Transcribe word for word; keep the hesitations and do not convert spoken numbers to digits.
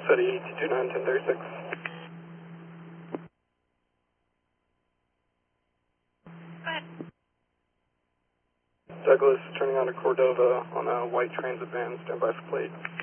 SETI two two nine, ten thirty-six. Go ahead. Douglas turning on to Cordova on a white transit van, stand by for plate.